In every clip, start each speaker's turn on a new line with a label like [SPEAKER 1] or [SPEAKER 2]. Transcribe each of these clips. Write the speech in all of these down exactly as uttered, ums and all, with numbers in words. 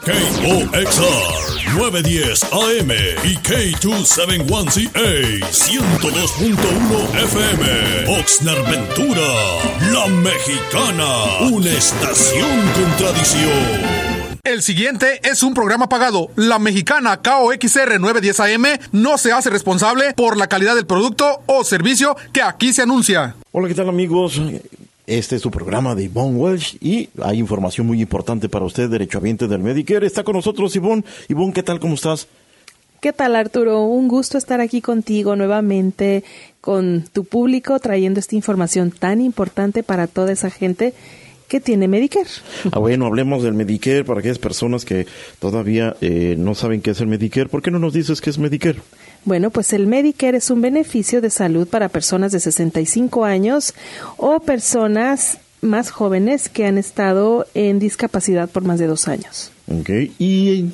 [SPEAKER 1] K O X R nueve diez A M y K doscientos setenta y uno C A ciento dos punto uno F M. Oxnard Ventura, La Mexicana, una estación con tradición.
[SPEAKER 2] El siguiente es un programa pagado. La Mexicana K O X R nueve diez A M no se hace responsable por la calidad del producto o servicio que aquí se anuncia.
[SPEAKER 3] Hola, ¿qué tal, amigos? Este es su programa de Ivonne Welch y hay información muy importante para usted, derechohabiente del Medicare. Está con nosotros Ivonne. Ivonne, ¿qué tal? ¿Cómo estás?
[SPEAKER 4] ¿Qué tal, Arturo? Un gusto estar aquí contigo nuevamente, con tu público, trayendo esta información tan importante para toda esa gente que tiene Medicare.
[SPEAKER 3] Ah, bueno, hablemos del Medicare para aquellas personas que todavía eh, no saben qué es el Medicare. ¿Por qué no nos dices qué es Medicare?
[SPEAKER 4] Bueno, pues el Medicare es un beneficio de salud para personas de sesenta y cinco años o personas más jóvenes que han estado en discapacidad por más de dos años.
[SPEAKER 3] Ok, y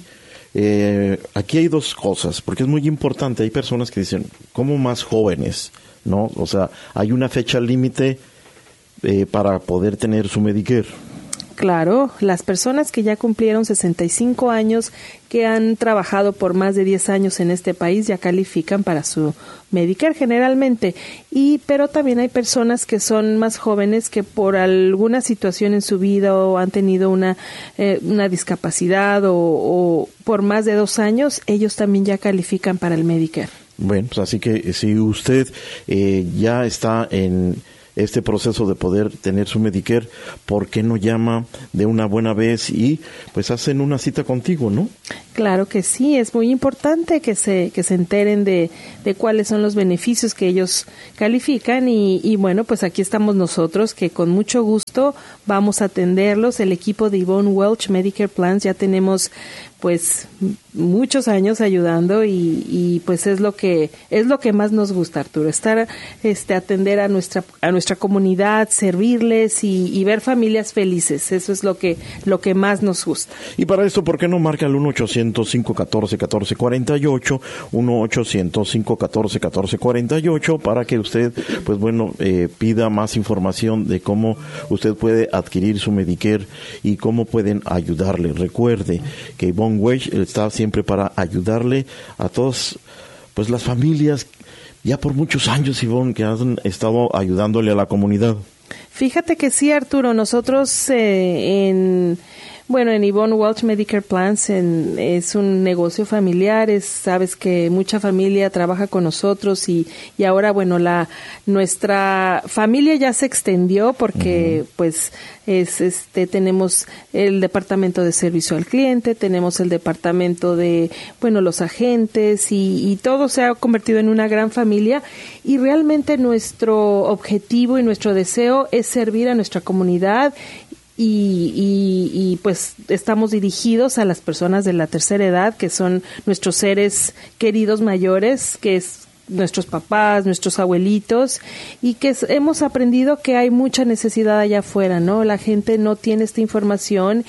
[SPEAKER 3] eh, aquí hay dos cosas, porque es muy importante. Hay personas que dicen, ¿cómo más jóvenes? ¿No? O sea, hay una fecha límite eh, para poder tener su Medicare.
[SPEAKER 4] Claro, las personas que ya cumplieron sesenta y cinco años, que han trabajado por más de diez años en este país, ya califican para su Medicare generalmente. Y pero también hay personas que son más jóvenes que por alguna situación en su vida o han tenido una eh, una discapacidad o, o por más de dos años, ellos también ya califican para el Medicare.
[SPEAKER 3] Bueno, pues así que si usted eh, ya está en este proceso de poder tener su Medicare, ¿por qué no llama de una buena vez y pues hacen una cita contigo, no?
[SPEAKER 4] Claro que sí, es muy importante que se que se enteren de, de cuáles son los beneficios que ellos califican y, y bueno, pues aquí estamos nosotros que con mucho gusto vamos a atenderlos. El equipo de Ivonne Welch Medicare Plans ya tenemos pues muchos años ayudando y, y pues es lo que es lo que más nos gusta, Arturo, estar este atender a nuestra a nuestra comunidad, servirles y, y ver familias felices. Eso es lo que lo que más nos gusta.
[SPEAKER 3] Y para esto, ¿por qué no marca el uno ochocientos, cinco uno cuatro, uno cuatro cuatro ocho, uno ochocientos, cinco uno cuatro, uno cuatro cuatro ocho, para que usted, pues bueno, eh, pida más información de cómo usted puede adquirir su Medicare y cómo pueden ayudarle? Recuerde que Ivonne Welch está siempre para ayudarle a todas, pues las familias, ya por muchos años, Ivonne, que han estado ayudándole a la comunidad.
[SPEAKER 4] Fíjate que sí, Arturo, nosotros eh, en... Bueno, en Ivonne Welch Medicare Plans en, es un negocio familiar, es, sabes que mucha familia trabaja con nosotros y, y ahora, bueno, la nuestra familia ya se extendió porque, uh-huh. pues, es este tenemos el departamento de servicio al cliente, tenemos el departamento de, bueno, los agentes y, y todo se ha convertido en una gran familia y realmente nuestro objetivo y nuestro deseo es servir a nuestra comunidad. Y, y, y pues estamos dirigidos a las personas de la tercera edad, que son nuestros seres queridos mayores, que es nuestros papás, nuestros abuelitos, y que es, hemos aprendido que hay mucha necesidad allá afuera, ¿no? La gente no tiene esta información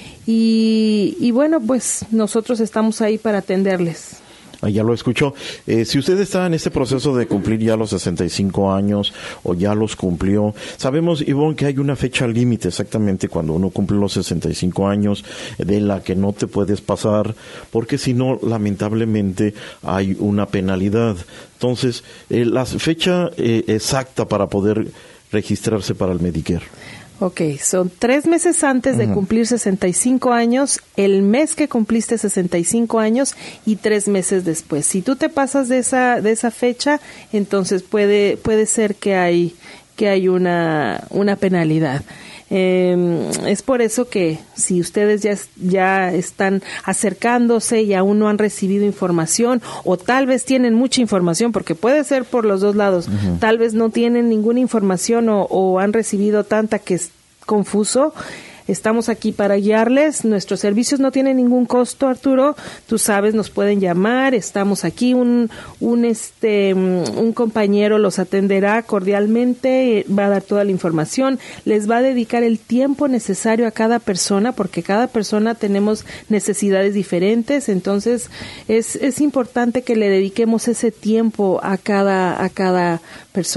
[SPEAKER 4] y, y bueno, pues nosotros estamos ahí para atenderles.
[SPEAKER 3] Ya lo escuchó. Eh, si usted está en este proceso de cumplir ya los sesenta y cinco años o ya los cumplió, sabemos, Ivonne, que hay una fecha límite exactamente cuando uno cumple los sesenta y cinco años de la que no te puedes pasar, porque si no, lamentablemente hay una penalidad. Entonces, eh, la fecha eh, exacta para poder registrarse para el Medicare.
[SPEAKER 4] Ok, son tres meses antes de uh-huh. cumplir sesenta y cinco años, el mes que cumpliste sesenta y cinco años y tres meses después. Si tú te pasas de esa de esa fecha, entonces puede puede ser que hay que hay una una penalidad. Eh, es por eso que si ustedes ya, ya están acercándose y aún no han recibido información o tal vez tienen mucha información, porque puede ser por los dos lados, uh-huh. tal vez no tienen ninguna información o, o han recibido tanta que es confuso, estamos aquí para guiarles. Nuestros servicios no tienen ningún costo, Arturo. Tú sabes, nos pueden llamar. Estamos aquí. Un, un este, un compañero los atenderá cordialmente. Va a dar toda la información. Les va a dedicar el tiempo necesario a cada persona, porque cada persona tenemos necesidades diferentes. Entonces, es, es importante que le dediquemos ese tiempo a cada, a cada persona.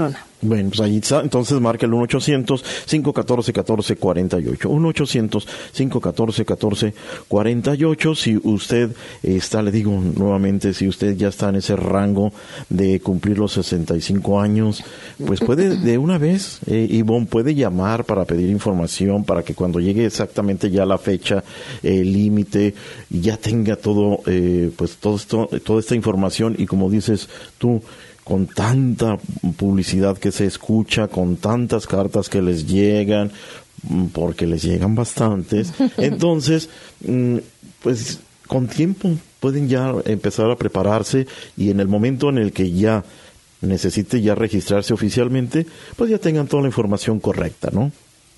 [SPEAKER 3] Bueno, pues ahí está. Entonces marca el uno ochocientos, cinco uno cuatro, uno cuatro cuatro ocho. uno ochocientos, cinco uno cuatro, uno cuatro cuatro ocho. Si usted está, le digo nuevamente, si usted ya está en ese rango de cumplir los sesenta y cinco años, pues puede de una vez, eh, Ivonne, puede llamar para pedir información, para que cuando llegue exactamente ya la fecha, el eh, límite, ya tenga todo, eh, pues todo esto, toda esta información. Y como dices tú, con tanta publicidad que se escucha, con tantas cartas que les llegan, porque les llegan bastantes, entonces, pues con tiempo pueden ya empezar a prepararse, y en el momento en el que ya necesite ya registrarse oficialmente, pues ya tengan toda la información correcta, ¿no?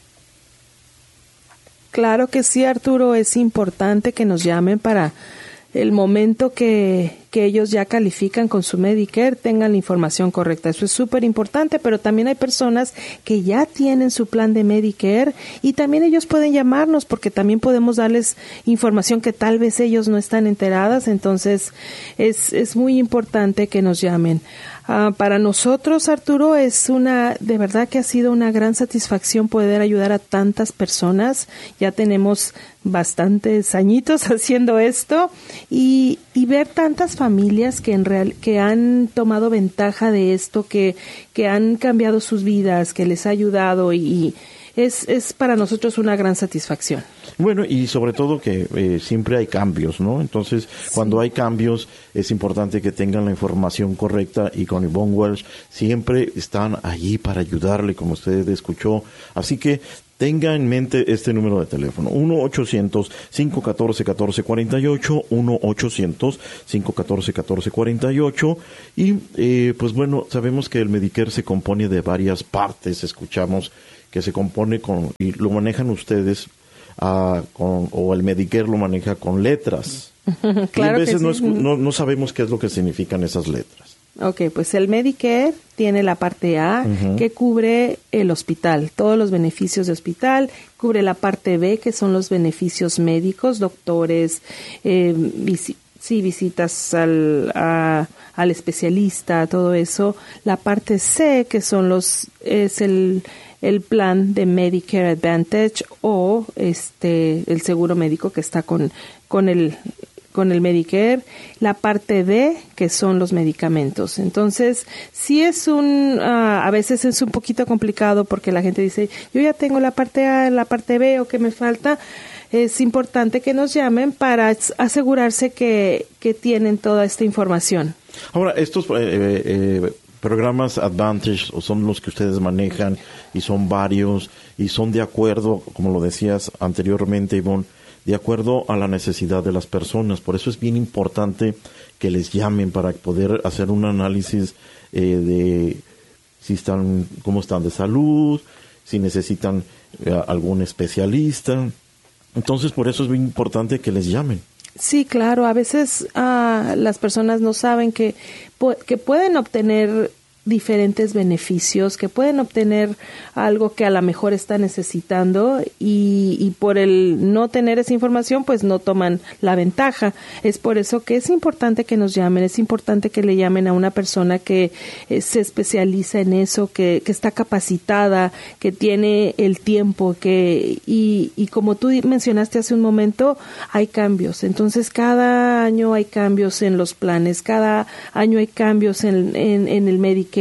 [SPEAKER 4] Claro que sí, Arturo, es importante que nos llamen para el momento que, que ellos ya califican con su Medicare, tengan la información correcta. Eso es súper importante, pero también hay personas que ya tienen su plan de Medicare y también ellos pueden llamarnos, porque también podemos darles información que tal vez ellos no están enteradas. Entonces es, es muy importante que nos llamen. Uh, para nosotros, Arturo, es una, de verdad que ha sido una gran satisfacción poder ayudar a tantas personas. Ya tenemos bastantes añitos haciendo esto y, y ver tantas familias que en real, que han tomado ventaja de esto, que, que han cambiado sus vidas, que les ha ayudado, y, y es, es para nosotros una gran satisfacción.
[SPEAKER 3] Bueno, y sobre todo que eh, siempre hay cambios, ¿no? Entonces, sí, cuando hay cambios, es importante que tengan la información correcta, y con Ivonne Welch siempre están allí para ayudarle, como usted escuchó. Así que tenga en mente este número de teléfono, uno ochocientos, cinco uno cuatro, uno cuatro cuatro ocho, uno ochocientos, cinco uno cuatro, uno cuatro cuatro ocho. Y, eh, pues bueno, sabemos que el Medicare se compone de varias partes, escuchamos que se compone con, y lo manejan ustedes, Uh, con, o el Medicare lo maneja con letras.
[SPEAKER 4] Claro,
[SPEAKER 3] y a veces
[SPEAKER 4] que
[SPEAKER 3] no,
[SPEAKER 4] sí.
[SPEAKER 3] es, no, no sabemos qué es lo que significan esas letras.
[SPEAKER 4] Ok, pues el Medicare tiene la parte A, uh-huh, que cubre el hospital, todos los beneficios de hospital, cubre la parte B, que son los beneficios médicos, doctores, eh, visi- sí, visitas al, a, al especialista, todo eso. La parte C, que son los, es el el plan de Medicare Advantage, o este el seguro médico que está con con el con el Medicare. La parte D, que son los medicamentos. Entonces, sí es un, uh, a veces es un poquito complicado, porque la gente dice, yo ya tengo la parte A, la parte B, o ¿qué me falta? Es importante que nos llamen para asegurarse que, que tienen toda esta información.
[SPEAKER 3] Ahora, estos eh, eh, programas Advantage son los que ustedes manejan, y son varios, y son de acuerdo, como lo decías anteriormente, Ivonne, de acuerdo a la necesidad de las personas. Por eso es bien importante que les llamen para poder hacer un análisis eh, de si están, cómo están de salud, si necesitan eh, algún especialista. Entonces, por eso es bien importante que les llamen.
[SPEAKER 4] Sí, claro. A veces uh, las personas no saben que, que pueden obtener diferentes beneficios, que pueden obtener algo que a lo mejor está necesitando, y, y por el no tener esa información, pues no toman la ventaja. Es por eso que es importante que nos llamen, es importante que le llamen a una persona que eh, se especializa en eso, que, que está capacitada, que tiene el tiempo, que y, y como tú mencionaste hace un momento, hay cambios. Entonces, cada año hay cambios en los planes, cada año hay cambios en, en, en el Medicare.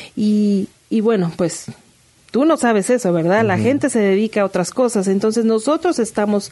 [SPEAKER 4] Y, y bueno, pues tú no sabes eso, ¿verdad? Uh-huh. La gente se dedica a otras cosas. Entonces nosotros estamos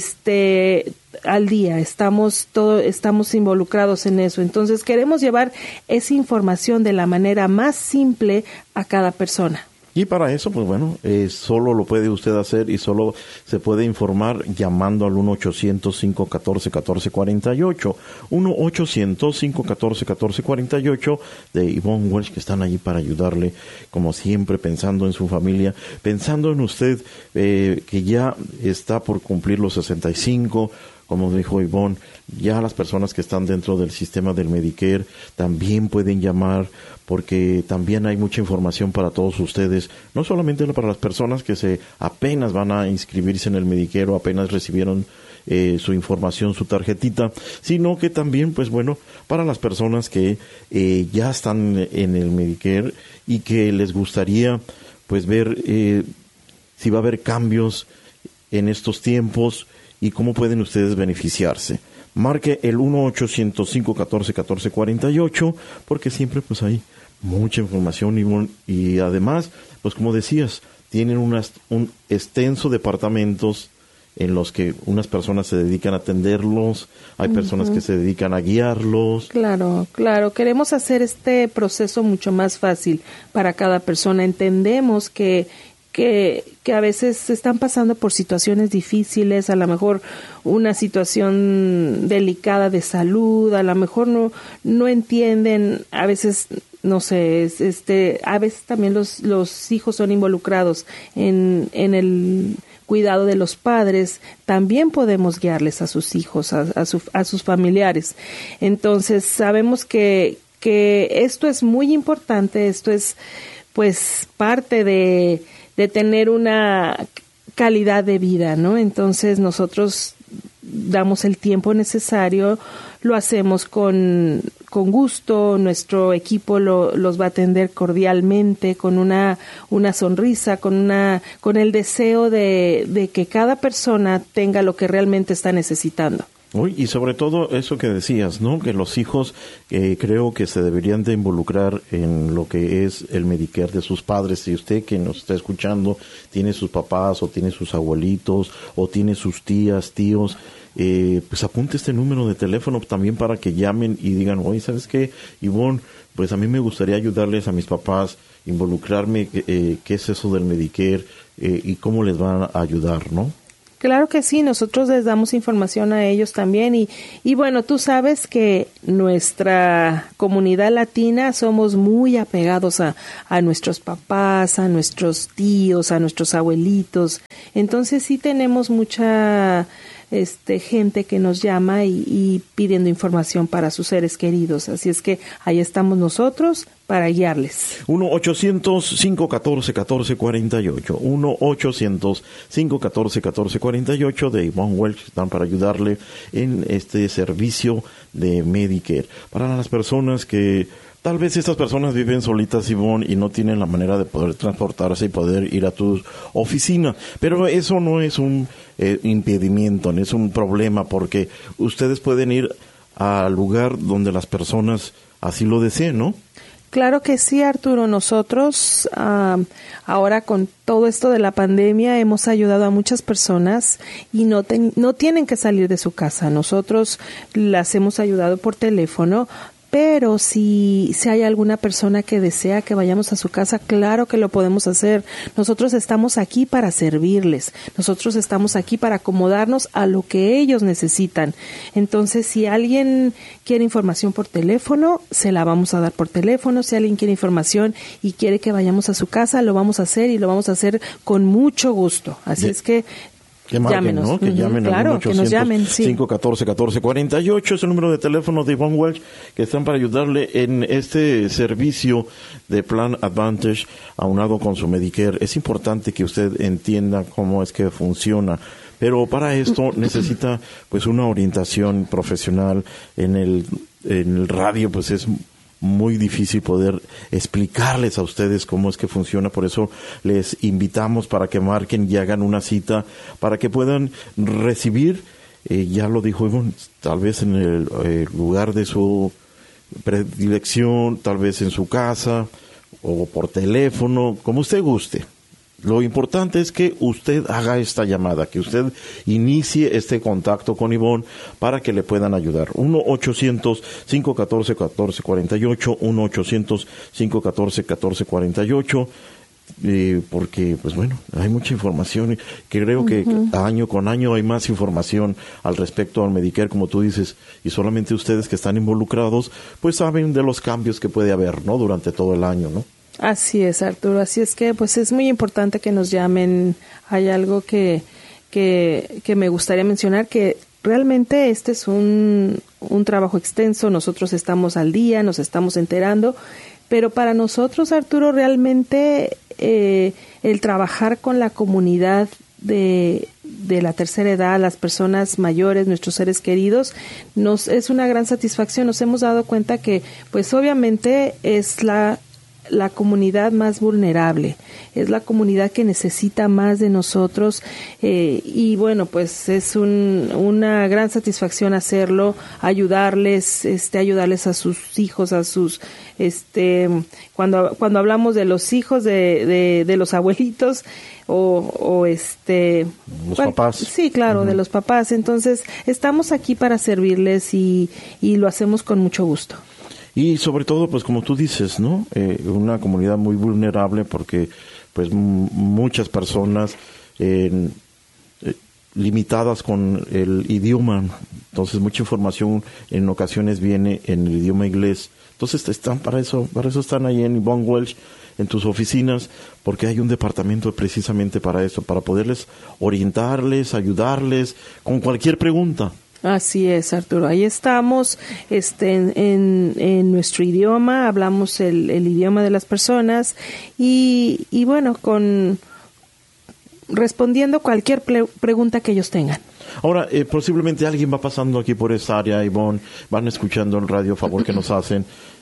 [SPEAKER 4] este al día, estamos todo, estamos involucrados en eso. Entonces queremos llevar esa información de la manera más simple a cada persona.
[SPEAKER 3] Y para eso, pues bueno, eh, solo lo puede usted hacer, y solo se puede informar llamando al uno ochocientos, cinco uno cuatro, uno cuatro cuatro ocho. uno ochocientos, cinco uno cuatro, uno cuatro cuatro ocho de Ivonne Welch, que están allí para ayudarle, como siempre, pensando en su familia, pensando en usted, eh, que ya está por cumplir los sesenta y cinco. Como dijo Ivonne, ya las personas que están dentro del sistema del Medicare también pueden llamar, porque también hay mucha información para todos ustedes, no solamente para las personas que se apenas van a inscribirse en el Medicare o apenas recibieron eh, su información, su tarjetita, sino que también, pues bueno, para las personas que eh, ya están en el Medicare y que les gustaría, pues ver eh, si va a haber cambios en estos tiempos y cómo pueden ustedes beneficiarse. Marque el uno ochocientos cinco uno cuatro uno cuatro cuatro ocho, porque siempre pues hay mucha información y, y además, pues como decías, tienen unas, un extenso departamentos en los que unas personas se dedican a atenderlos, hay personas uh-huh. que se dedican a guiarlos.
[SPEAKER 4] Claro, claro, queremos hacer este proceso mucho más fácil para cada persona. Entendemos que Que, que a veces están pasando por situaciones difíciles, a lo mejor una situación delicada de salud, a lo mejor no no entienden, a veces no sé, este, a veces también los los hijos son involucrados en en el cuidado de los padres. También podemos guiarles a sus hijos, a, a, su, a sus familiares. Entonces sabemos que que esto es muy importante, esto es pues parte de de tener una calidad de vida, ¿no? Entonces nosotros damos el tiempo necesario, lo hacemos con, con gusto, nuestro equipo lo, los va a atender cordialmente, con una, una sonrisa, con una, con el deseo de, de que cada persona tenga lo que realmente está necesitando.
[SPEAKER 3] Uy, y sobre todo eso que decías, ¿no? Que los hijos eh, creo que se deberían de involucrar en lo que es el Medicare de sus padres. Si usted que nos está escuchando tiene sus papás o tiene sus abuelitos o tiene sus tías, tíos, eh, pues apunte este número de teléfono también para que llamen y digan, oye, ¿sabes qué, Ivonne? Pues a mí me gustaría ayudarles a mis papás, involucrarme, eh, qué es eso del Medicare eh, y cómo les van a ayudar, ¿no?
[SPEAKER 4] Claro que sí, nosotros les damos información a ellos también y, y bueno, tú sabes que nuestra comunidad latina somos muy apegados a, a nuestros papás, a nuestros tíos, a nuestros abuelitos, entonces sí tenemos mucha este gente que nos llama y, y pidiendo información para sus seres queridos, así es que ahí estamos nosotros para guiarles.
[SPEAKER 3] uno ochocientos cinco uno cuatro uno cuatro cuatro ocho, uno ochocientos cinco uno cuatro uno cuatro cuatro ocho de Ivonne Welch, están para ayudarle en este servicio de Medicare. Para las personas que tal vez estas personas viven solitas, Ivonne, y no tienen la manera de poder transportarse y poder ir a tu oficina. Pero eso no es un eh, impedimento, no es un problema, porque ustedes pueden ir al lugar donde las personas así lo deseen, ¿no?
[SPEAKER 4] Claro que sí, Arturo. Nosotros um, ahora con todo esto de la pandemia hemos ayudado a muchas personas y no, ten, no tienen que salir de su casa. Nosotros las hemos ayudado por teléfono. Pero si, si hay alguna persona que desea que vayamos a su casa, claro que lo podemos hacer. Nosotros estamos aquí para servirles. Nosotros estamos aquí para acomodarnos a lo que ellos necesitan. Entonces, si alguien quiere información por teléfono, se la vamos a dar por teléfono. Si alguien quiere información y quiere que vayamos a su casa, lo vamos a hacer y lo vamos a hacer con mucho gusto. Así
[SPEAKER 3] de-
[SPEAKER 4] es que
[SPEAKER 3] Que marquen,
[SPEAKER 4] llámenos.
[SPEAKER 3] ¿no? Que
[SPEAKER 4] Uh-huh,
[SPEAKER 3] llamen
[SPEAKER 4] claro,
[SPEAKER 3] al
[SPEAKER 4] que nos llamen, sí.
[SPEAKER 3] cinco uno cuatro uno cuatro cuatro ocho, es el número de teléfono de Ivonne Welch, que están para ayudarle en este servicio de Plan Advantage aunado con su Medicare. Es importante que usted entienda cómo es que funciona, pero para esto necesita pues una orientación profesional. En el, en el radio pues es muy difícil poder explicarles a ustedes cómo es que funciona, por eso les invitamos para que marquen y hagan una cita para que puedan recibir, eh, ya lo dijo Ivonne, tal vez en el eh, lugar de su predilección, tal vez en su casa o por teléfono, como usted guste. Lo importante es que usted haga esta llamada, que usted inicie este contacto con Ivonne para que le puedan ayudar. uno ochocientos cinco uno cuatro uno cuatro cuatro ocho, uno ochocientos cinco uno cuatro uno cuatro cuatro ocho, eh, porque, pues bueno, hay mucha información. Creo que uh-huh. año con año hay más información al respecto al Medicare, como tú dices, y solamente ustedes que están involucrados, pues saben de los cambios que puede haber, ¿no? Durante todo el año, ¿no?
[SPEAKER 4] Así es, Arturo. Así es que pues es muy importante que nos llamen. Hay algo que, que, que me gustaría mencionar, que realmente este es un, un trabajo extenso. Nosotros estamos al día, nos estamos enterando, pero para nosotros, Arturo, realmente eh, el trabajar con la comunidad de, de la tercera edad, las personas mayores, nuestros seres queridos, nos es una gran satisfacción. Nos hemos dado cuenta que, pues obviamente es la la comunidad más vulnerable, es la comunidad que necesita más de nosotros, eh, y bueno, pues es un, una gran satisfacción hacerlo, ayudarles, este, ayudarles a sus hijos, a sus, este, cuando cuando hablamos de los hijos de, de, de los abuelitos, o, o este
[SPEAKER 3] los
[SPEAKER 4] bueno,
[SPEAKER 3] papás.
[SPEAKER 4] Sí, claro, uh-huh. de los papás. Entonces, estamos aquí para servirles y, y lo hacemos con mucho gusto.
[SPEAKER 3] Y sobre todo, pues como tú dices, ¿no? Eh, una comunidad muy vulnerable porque, pues, m- muchas personas eh, eh, limitadas con el idioma. Entonces, mucha información en ocasiones viene en el idioma inglés. Entonces, están para eso, para eso están ahí en Yvonne Welch, en tus oficinas, porque hay un departamento precisamente para eso, para poderles orientarles, ayudarles con cualquier pregunta.
[SPEAKER 4] Así es, Arturo. Ahí estamos, este, en, en, en nuestro idioma, hablamos el, el idioma de las personas y, y bueno, con respondiendo cualquier ple- pregunta que ellos tengan.
[SPEAKER 3] Ahora, eh, posiblemente alguien va pasando aquí por esta área, Yvonne, van escuchando el radio, favor que nos hacen,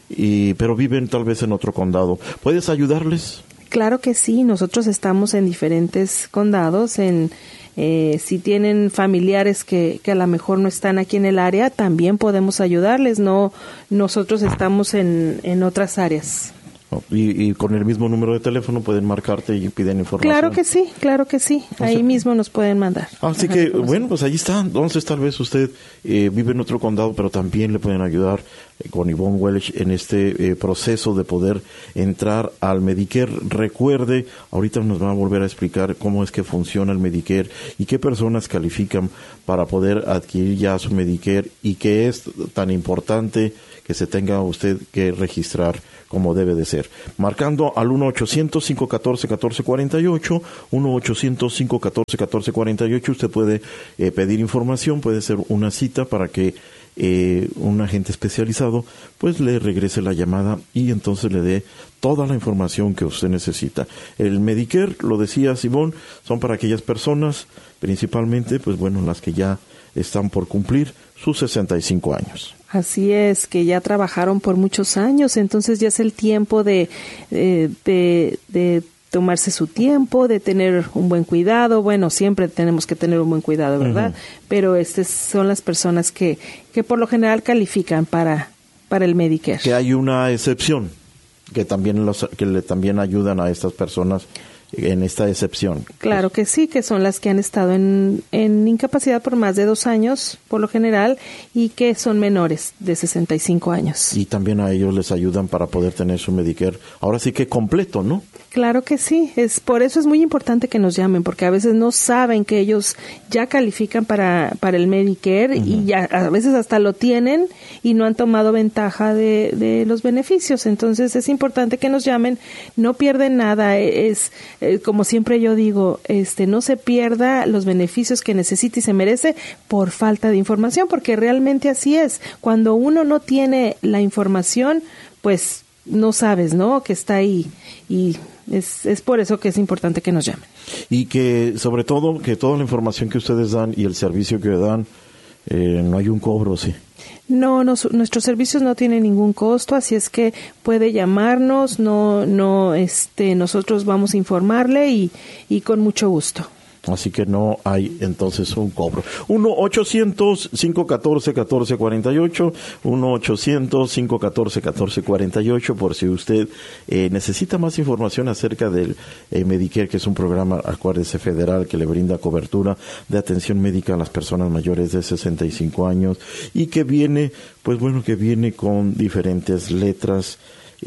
[SPEAKER 3] y pero viven tal vez en otro condado. ¿Puedes ayudarles?
[SPEAKER 4] Claro que sí, nosotros estamos en diferentes condados, en Eh, si tienen familiares que, que a lo mejor no están aquí en el área, también podemos ayudarles. No, nosotros estamos en, en otras áreas.
[SPEAKER 3] Y, y con el mismo número de teléfono pueden marcarte y piden información.
[SPEAKER 4] Claro que sí, claro que sí. Ahí o sea, mismo nos pueden mandar.
[SPEAKER 3] Así que, bueno, pues ahí está. Entonces, tal vez usted eh, vive en otro condado, pero también le pueden ayudar eh, con Yvonne Welch en este eh, proceso de poder entrar al Medicare. Recuerde, ahorita nos va a volver a explicar cómo es que funciona el Medicare y qué personas califican para poder adquirir ya su Medicare y qué es tan importante que se tenga usted que registrar como debe de ser. Marcando al uno ochocientos, cinco uno cuatro, uno cuatro cuatro ocho, uno ochocientos, cinco uno cuatro, uno cuatro cuatro ocho, usted puede eh, pedir información, puede ser una cita para que eh, un agente especializado pues le regrese la llamada y entonces le dé toda la información que usted necesita. El Medicare, lo decía Simón, son para aquellas personas, principalmente, pues bueno, las que ya están por cumplir sus sesenta y cinco años.
[SPEAKER 4] Así es, que ya trabajaron por muchos años, entonces ya es el tiempo de, eh, de, de tomarse su tiempo, de tener un buen cuidado. Bueno, siempre tenemos que tener un buen cuidado, ¿verdad? Uh-huh. Pero estas son las personas que, que por lo general califican para, para el Medicare.
[SPEAKER 3] Que hay una excepción, que también los, que le también ayudan a estas personas en esta excepción.
[SPEAKER 4] Claro que sí, que son las que han estado en, en incapacidad por más de dos años, por lo general, y que son menores de sesenta y cinco años.
[SPEAKER 3] Y también a ellos les ayudan para poder tener su Medicare, ahora sí que completo, ¿no?
[SPEAKER 4] Claro que sí, es por eso es muy importante que nos llamen, porque a veces no saben que ellos ya califican para, para el Medicare, uh-huh. y ya a veces hasta lo tienen y no han tomado ventaja de, de los beneficios. Entonces es importante que nos llamen, no pierden nada, es eh, como siempre yo digo, este no se pierda los beneficios que necesita y se merece por falta de información, porque realmente así es. Cuando uno no tiene la información, pues no sabes, ¿no?, que está ahí, y es, es por eso que es importante que nos llamen.
[SPEAKER 3] Y que, sobre todo, que toda la información que ustedes dan y el servicio que dan, eh, no hay un cobro, ¿sí?
[SPEAKER 4] No, no, nuestros servicios no tienen ningún costo, así es que puede llamarnos, no, no, este, nosotros vamos a informarle y, y con mucho gusto.
[SPEAKER 3] Así que no hay entonces un cobro. uno ochocientos, cinco uno cuatro, uno cuatro cuatro ocho, uno ochocientos, cinco uno cuatro, uno cuatro cuatro ocho, por si usted eh, necesita más información acerca del eh, Medicare, que es un programa, acuérdese, federal, que le brinda cobertura de atención médica a las personas mayores de sesenta y cinco años y que viene, pues bueno, que viene con diferentes letras.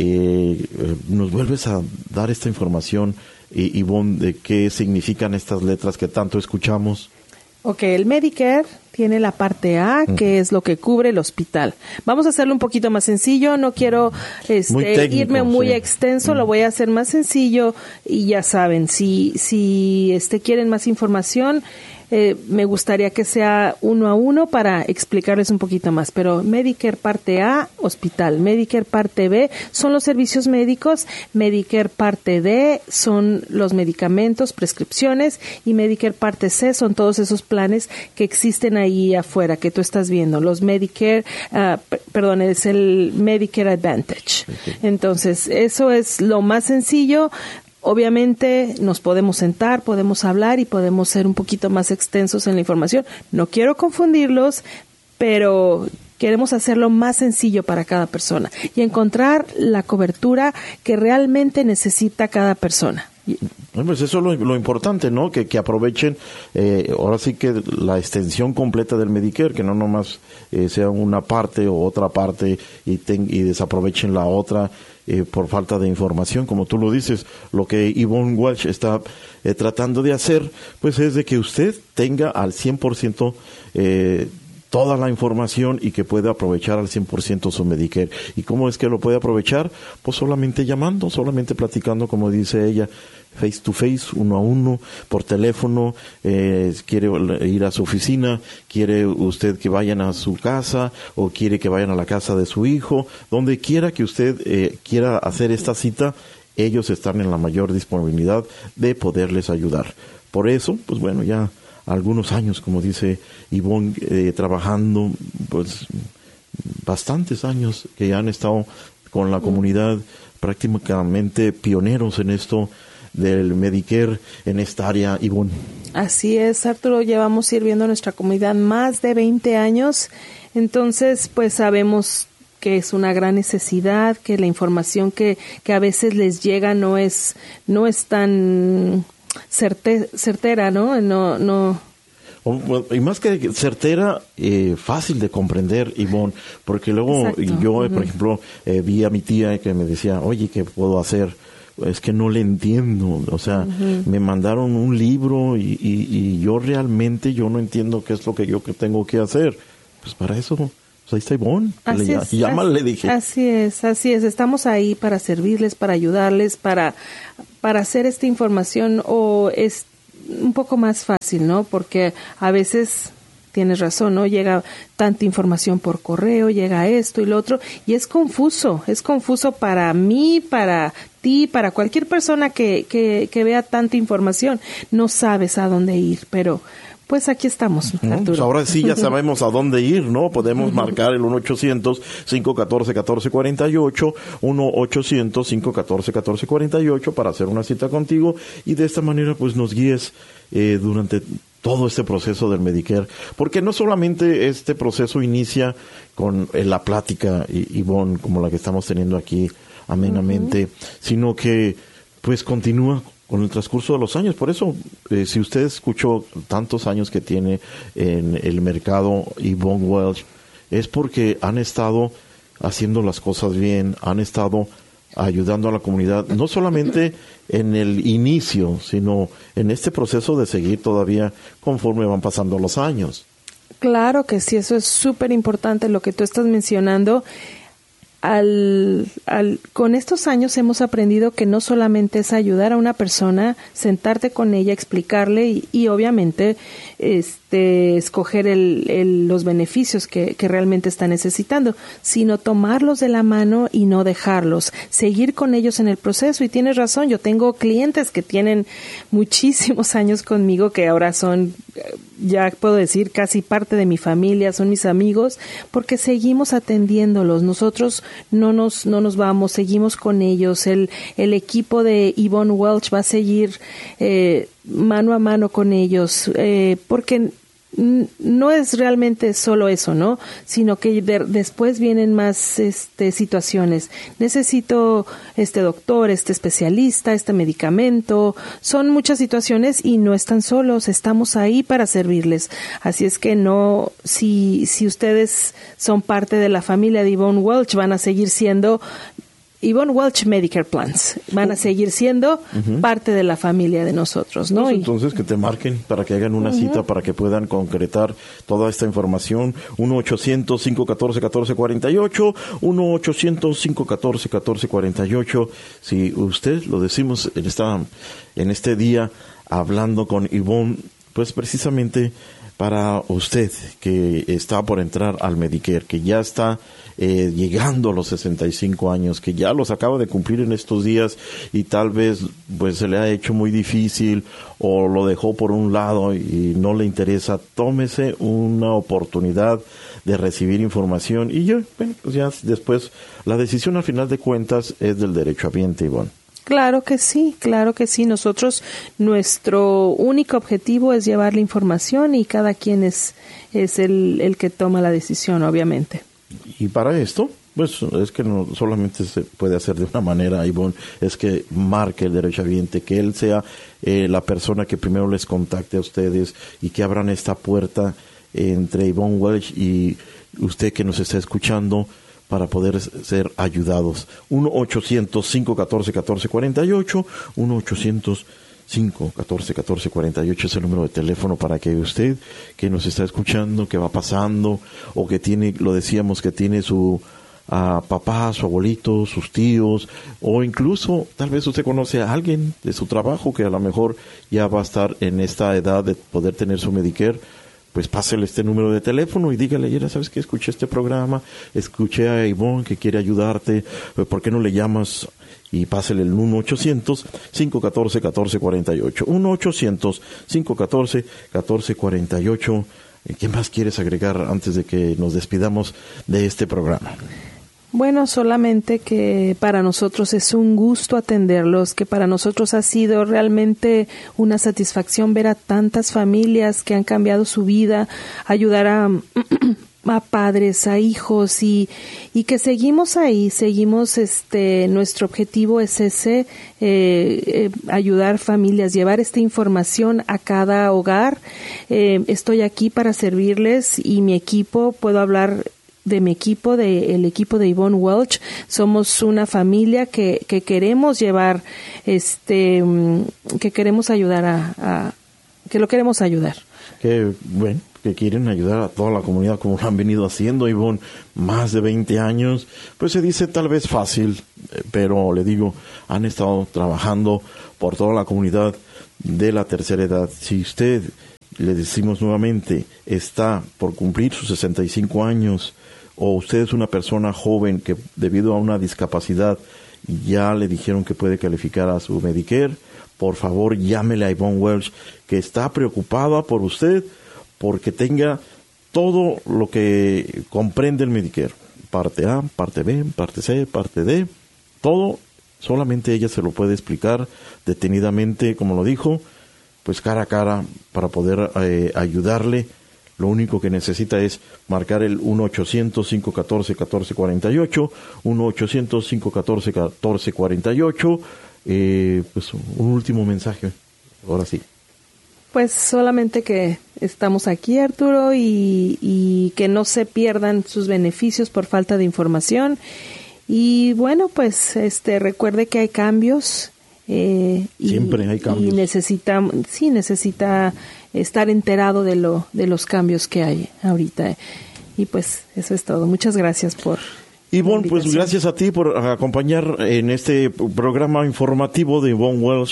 [SPEAKER 3] Eh, eh, ¿Nos vuelves a dar esta información, y Yvonne, de qué significan estas letras que tanto escuchamos?
[SPEAKER 4] Ok, el Medicare tiene la parte A, uh-huh. que es lo que cubre el hospital. Vamos a hacerlo un poquito más sencillo, no quiero este, muy técnico, irme muy sí. extenso, uh-huh. lo voy a hacer más sencillo y ya saben, si si este quieren más información, eh, me gustaría que sea uno a uno para explicarles un poquito más. Pero Medicare parte A, hospital. Medicare parte B son los servicios médicos. Medicare parte D son los medicamentos, prescripciones. Y Medicare parte C son todos esos planes que existen ahí afuera, que tú estás viendo. Los Medicare, uh, p- perdón, es el Medicare Advantage. Okay. Entonces, eso es lo más sencillo. Obviamente nos podemos sentar, podemos hablar y podemos ser un poquito más extensos en la información. No quiero confundirlos, pero queremos hacerlo más sencillo para cada persona y encontrar la cobertura que realmente necesita cada persona.
[SPEAKER 3] Pues eso es lo, lo importante, ¿no? Que, que aprovechen, eh, ahora sí que la extensión completa del Medicare, que no nomás eh, sea una parte o otra parte y, ten, y desaprovechen la otra eh, por falta de información. Como tú lo dices, lo que Yvonne Welch está eh, tratando de hacer, pues es de que usted tenga al cien por ciento eh, toda la información y que pueda aprovechar al cien por ciento su Medicare. ¿Y cómo es que lo puede aprovechar? Pues solamente llamando, solamente platicando, como dice ella, face to face, uno a uno, por teléfono, eh, quiere ir a su oficina, quiere usted que vayan a su casa o quiere que vayan a la casa de su hijo, donde quiera que usted eh, quiera hacer esta cita, ellos están en la mayor disponibilidad de poderles ayudar. Por eso, pues bueno, ya algunos años, como dice Yvonne, eh, trabajando, pues bastantes años que ya han estado con la comunidad, prácticamente pioneros en esto del Medicare en esta área, Yvonne.
[SPEAKER 4] Así es, Arturo, llevamos sirviendo a nuestra comunidad más de veinte años, entonces pues sabemos que es una gran necesidad, que la información que, que a veces les llega no es, no es tan certe, certera, ¿no? No, no.
[SPEAKER 3] Y más que certera, eh, fácil de comprender, Yvonne, porque luego Exacto. yo, uh-huh. por ejemplo, eh, vi a mi tía que me decía, oye, ¿qué puedo hacer? Es que no le entiendo, o sea, uh-huh. me mandaron un libro y, y, y yo realmente yo no entiendo qué es lo que yo que tengo que hacer. Pues para eso, pues ahí está Yvonne,
[SPEAKER 4] así
[SPEAKER 3] le,
[SPEAKER 4] es,
[SPEAKER 3] llámale,
[SPEAKER 4] así,
[SPEAKER 3] le dije.
[SPEAKER 4] Así es, así es, estamos ahí para servirles, para ayudarles, para, para hacer esta información o es un poco más fácil, ¿no? Porque a veces tienes razón, ¿no? Llega tanta información por correo, llega esto y lo otro, y es confuso, es confuso para mí, para ti, para cualquier persona que, que, que vea tanta información. No sabes a dónde ir, pero pues aquí estamos, Arturo.
[SPEAKER 3] Pues ahora sí ya sabemos a dónde ir, ¿no? Podemos marcar el uno ochocientos, cinco uno cuatro, uno cuatro cuatro ocho, uno ochocientos, cinco uno cuatro, uno cuatro cuatro ocho para hacer una cita contigo y de esta manera pues nos guíes eh, durante todo este proceso del Medicare, porque no solamente este proceso inicia con eh, la plática, Yvonne, como la que estamos teniendo aquí amenamente, uh-huh. sino que pues continúa con el transcurso de los años. Por eso, eh, si usted escuchó tantos años que tiene en el mercado Yvonne Welch, es porque han estado haciendo las cosas bien, han estado ayudando a la comunidad, no solamente en el inicio, sino en este proceso de seguir todavía conforme van pasando los años.
[SPEAKER 4] Claro que sí, eso es súper importante lo que tú estás mencionando. Al, al, con estos años hemos aprendido que no solamente es ayudar a una persona, sentarte con ella, explicarle y, y obviamente este, escoger el, el, los beneficios que, que realmente está necesitando, sino tomarlos de la mano y no dejarlos, seguir con ellos en el proceso. Y tienes razón, yo tengo clientes que tienen muchísimos años conmigo, que ahora son, ya puedo decir, casi parte de mi familia, son mis amigos, porque seguimos atendiéndolos. Nosotros no nos no nos vamos, seguimos con ellos. El el equipo de Yvonne Welch va a seguir eh, mano a mano con ellos, eh, porque no es realmente solo eso, ¿no? Sino que de, después vienen más este, situaciones. Necesito este doctor, este especialista, este medicamento. Son muchas situaciones y no están solos. Estamos ahí para servirles. Así es que no, si, si ustedes son parte de la familia de Yvonne Welch, van a seguir siendo Yvonne Welch Medicare Plans, van a seguir siendo uh-huh. parte de la familia de nosotros, ¿no?
[SPEAKER 3] Pues entonces que te marquen para que hagan una uh-huh. cita, para que puedan concretar toda esta información. uno ochocientos, cinco uno cuatro, uno cuatro cuatro ocho, uno ochocientos, cinco uno cuatro, uno cuatro cuatro ocho. Si usted, lo decimos en esta, en este día, hablando con Yvonne, pues precisamente para usted que está por entrar al Medicare, que ya está eh, llegando a los sesenta y cinco años, que ya los acaba de cumplir en estos días y tal vez pues se le ha hecho muy difícil o lo dejó por un lado y no le interesa, tómese una oportunidad de recibir información y yo, bueno, pues ya después la decisión al final de cuentas es del derechohabiente, Ivonne.
[SPEAKER 4] Claro que sí, claro que sí. Nosotros, nuestro único objetivo es llevar la información y cada quien es, es el, el que toma la decisión, obviamente.
[SPEAKER 3] Y para esto, pues es que no solamente se puede hacer de una manera, Ivonne, es que marque el derechohabiente, que él sea eh, la persona que primero les contacte a ustedes y que abran esta puerta entre Ivonne Welch y usted que nos está escuchando, para poder ser ayudados. uno ochocientos, cinco uno cuatro, uno cuatro cuatro ocho, uno ochocientos, cinco uno cuatro, uno cuatro cuatro ocho es el número de teléfono para que usted que nos está escuchando, que va pasando, o que tiene, lo decíamos, que tiene su a papá, su abuelito, sus tíos, o incluso tal vez usted conoce a alguien de su trabajo que a lo mejor ya va a estar en esta edad de poder tener su Medicare, pues pásele este número de teléfono y dígale, ya sabes que escuché este programa, escuché a Ivonne que quiere ayudarte, ¿por qué no le llamas? Y pásele el uno ochocientos, cinco uno cuatro, uno cuatro cuatro ocho, uno ochocientos, cinco uno cuatro, uno cuatro cuatro ocho. ¿Qué más quieres agregar antes de que nos despidamos de este programa?
[SPEAKER 4] Bueno, solamente que para nosotros es un gusto atenderlos, que para nosotros ha sido realmente una satisfacción ver a tantas familias que han cambiado su vida, ayudar a, a padres, a hijos y, y que seguimos ahí, seguimos, este, nuestro objetivo es ese, eh, eh, ayudar familias, llevar esta información a cada hogar. Eh, estoy aquí para servirles y mi equipo, puedo hablar de mi equipo, de el equipo de Ivonne Welch, somos una familia que, que queremos llevar, este, que queremos ayudar a, a, que lo queremos ayudar.
[SPEAKER 3] Que, bueno, que quieren ayudar a toda la comunidad como lo han venido haciendo, Ivonne, más de veinte años, pues se dice tal vez fácil, pero le digo, han estado trabajando por toda la comunidad de la tercera edad. Si usted, le decimos nuevamente, está por cumplir sus sesenta y cinco años, o usted es una persona joven que debido a una discapacidad ya le dijeron que puede calificar a su Medicare, por favor llámele a Ivonne Welch, que está preocupada por usted porque tenga todo lo que comprende el Medicare, parte A, parte B, parte C, parte D, todo, solamente ella se lo puede explicar detenidamente, como lo dijo, pues cara a cara, para poder eh, ayudarle. Lo único que necesita es marcar el uno ochocientos, cinco uno cuatro, uno cuatro cuatro ocho, uno ochocientos, cinco uno cuatro, uno cuatro cuatro ocho. Eh, pues un último mensaje, ahora sí.
[SPEAKER 4] Pues solamente que estamos aquí, Arturo, y, y que no se pierdan sus beneficios por falta de información. Y bueno, pues este recuerde que hay cambios. Eh,
[SPEAKER 3] Siempre
[SPEAKER 4] y,
[SPEAKER 3] hay cambios.
[SPEAKER 4] Y necesita, sí, necesita estar enterado de lo de los cambios que hay ahorita. Y pues eso es todo. Muchas gracias por...
[SPEAKER 3] Ivonne, pues gracias a ti por acompañar en este programa informativo de Ivonne Welch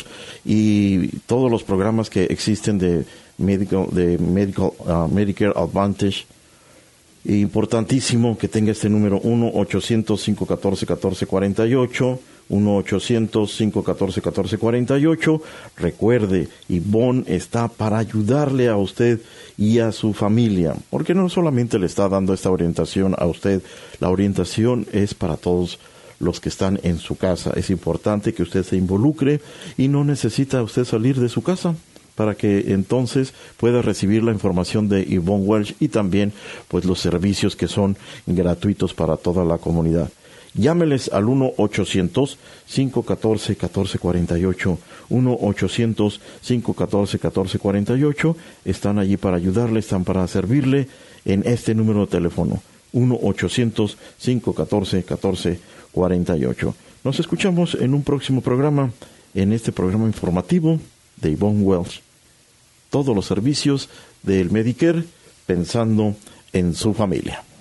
[SPEAKER 3] y todos los programas que existen de Medical, de Medical, uh, Medicare Advantage. Importantísimo que tenga este número uno ochocientos, cinco uno cuatro, uno cuatro cuatro ocho, uno ochocientos, cinco uno cuatro, uno cuatro cuatro ocho. Recuerde, Ivonne está para ayudarle a usted y a su familia, porque no solamente le está dando esta orientación a usted, la orientación es para todos los que están en su casa. Es importante que usted se involucre y no necesita usted salir de su casa para que entonces pueda recibir la información de Ivonne Welch y también pues los servicios que son gratuitos para toda la comunidad. Llámeles al uno ochocientos, cinco uno cuatro, uno cuatro cuatro ocho, uno ochocientos, cinco uno cuatro, uno cuatro cuatro ocho. Están allí para ayudarle, están para servirle en este número de teléfono, uno ochocientos, cinco uno cuatro, uno cuatro cuatro ocho. Nos escuchamos en un próximo programa, en este programa informativo de Ivonne Welch. Todos los servicios del Medicare pensando en su familia.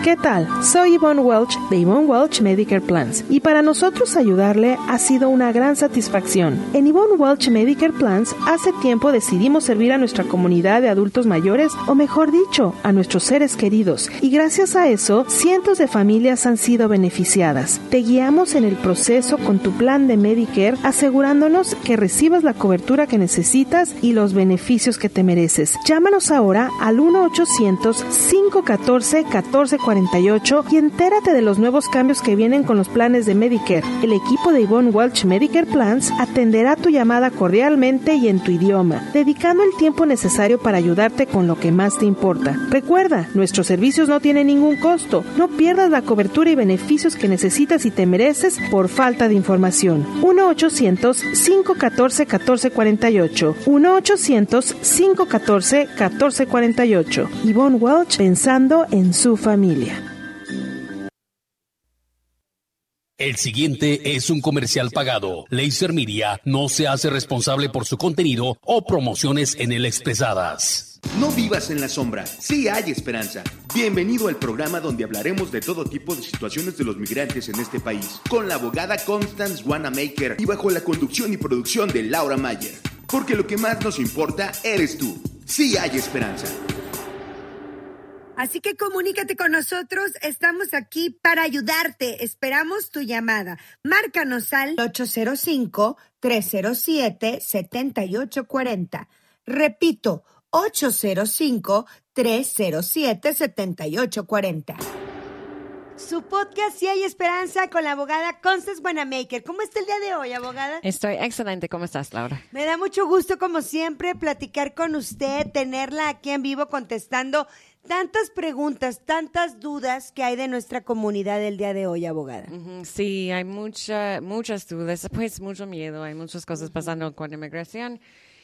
[SPEAKER 4] ¿Qué tal? Soy Yvonne Welch de Yvonne Welch Medicare Plans y para nosotros ayudarle ha sido una gran satisfacción. En Yvonne Welch Medicare Plans hace tiempo decidimos servir a nuestra comunidad de adultos mayores, o mejor dicho, a nuestros seres queridos, y gracias a eso cientos de familias han sido beneficiadas. Te guiamos en el proceso con tu plan de Medicare, asegurándonos que recibas la cobertura que necesitas y los beneficios que te mereces. Llámanos ahora al uno ochocientos, cinco uno cuatro, uno cuatro cuatro ocho y entérate de los nuevos cambios que vienen con los planes de Medicare. El equipo de Yvonne Welch Medicare Plans atenderá tu llamada cordialmente y en tu idioma, dedicando el tiempo necesario para ayudarte con lo que más te importa. Recuerda, nuestros servicios no tienen ningún costo. No pierdas la cobertura y beneficios que necesitas y te mereces por falta de información. uno ochocientos, cinco uno cuatro, uno cuatro cuatro ocho. uno ochocientos, cinco uno cuatro, uno cuatro cuatro ocho. Yvonne Welch, pensando en su familia.
[SPEAKER 5] El siguiente es un comercial pagado. Laser Media no se hace responsable por su contenido o promociones en él expresadas.
[SPEAKER 6] No vivas en la sombra, sí hay esperanza. Bienvenido al programa donde hablaremos de todo tipo de situaciones de los migrantes en este país, con la abogada Constance Wanamaker y bajo la conducción y producción de Laura Mayer. Porque lo que más nos importa eres tú. Sí hay esperanza.
[SPEAKER 7] Así que comunícate con nosotros, estamos aquí para ayudarte. Esperamos tu llamada. Márcanos al ocho cero cinco, tres cero siete, siete ocho cuatro cero. Repito, ocho cero cinco, tres cero siete, siete ocho cuatro cero. Su podcast Si hay esperanza con la abogada Constance Wanamaker. ¿Cómo está el día de hoy, abogada?
[SPEAKER 8] Estoy excelente. ¿Cómo estás, Laura?
[SPEAKER 7] Me da mucho gusto, como siempre, platicar con usted, tenerla aquí en vivo contestando tantas preguntas, tantas dudas que hay de nuestra comunidad el día de hoy, abogada.
[SPEAKER 8] Uh-huh. Sí, hay mucha, muchas dudas, pues mucho miedo, hay muchas cosas uh-huh. pasando con inmigración.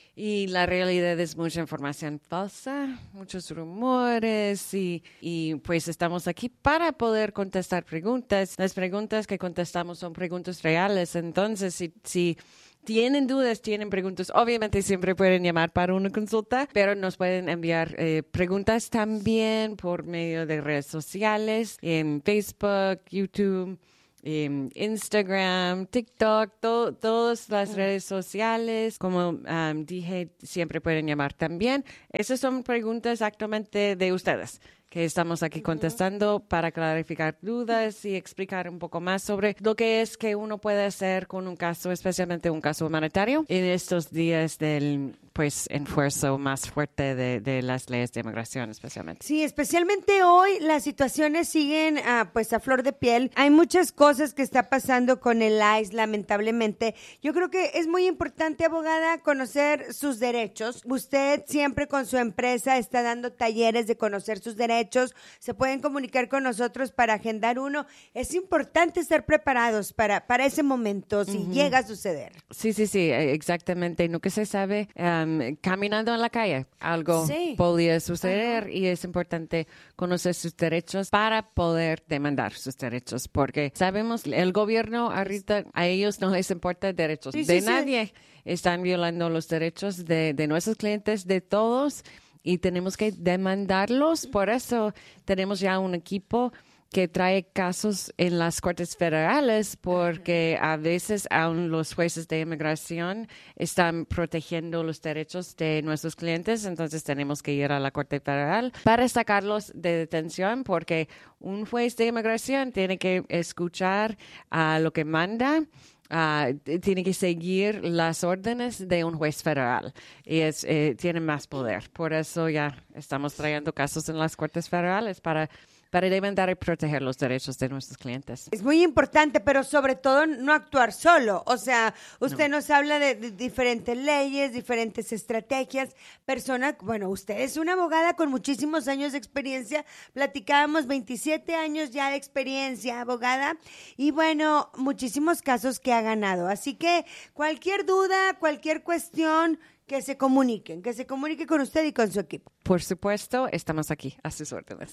[SPEAKER 8] Y la realidad es mucha información falsa, muchos rumores y, y pues estamos aquí para poder contestar preguntas. Las preguntas que contestamos son preguntas reales. Entonces, si, si tienen dudas, tienen preguntas, obviamente siempre pueden llamar para una consulta, pero nos pueden enviar eh, preguntas también por medio de redes sociales, en Facebook, YouTube, Um, Instagram, TikTok, to, todas las redes sociales, como um, dije, siempre pueden llamar también. Esas son preguntas exactamente de ustedes, que estamos aquí contestando para clarificar dudas y explicar un poco más sobre lo que es que uno puede hacer con un caso, especialmente un caso humanitario, en estos días del pues esfuerzo más fuerte de, de las leyes de inmigración, especialmente.
[SPEAKER 7] Sí, especialmente hoy las situaciones siguen uh, pues a flor de piel. Hay muchas cosas que está pasando con el I C E, lamentablemente. Yo creo que es muy importante, abogada, conocer sus derechos. Usted siempre con su empresa está dando talleres de conocer sus derechos. Se pueden comunicar con nosotros para agendar uno. Es importante estar preparados para, para ese momento, si uh-huh. llega a suceder.
[SPEAKER 8] Sí, sí, sí, exactamente. Nunca se sabe. Um, caminando en la calle, algo sí. podría suceder uh-huh. y es importante conocer sus derechos para poder demandar sus derechos, porque sabemos el gobierno ahorita a ellos no les importa derechos sí, de sí, nadie. Sí. Están violando los derechos de, de nuestros clientes, de todos, y tenemos que demandarlos. Por eso tenemos ya un equipo que trae casos en las cortes federales, porque a veces aún los jueces de inmigración están protegiendo los derechos de nuestros clientes, entonces tenemos que ir a la corte federal para sacarlos de detención, porque un juez de inmigración tiene que escuchar uh, lo que manda. Uh, tiene que seguir las órdenes de un juez federal y es, eh, tiene más poder. Por eso ya estamos trayendo casos en las cortes federales para para demandar y proteger los derechos de nuestros clientes.
[SPEAKER 7] Es muy importante, pero sobre todo no actuar solo. O sea, usted no. nos habla de, de diferentes leyes, diferentes estrategias. Persona, bueno, usted es una abogada con muchísimos años de experiencia. Platicábamos veintisiete años ya de experiencia, abogada. Y bueno, muchísimos casos que ha ganado. Así que cualquier duda, cualquier cuestión, que se comuniquen, que se comunique con usted y con su equipo.
[SPEAKER 8] Por supuesto, estamos aquí a sus órdenes.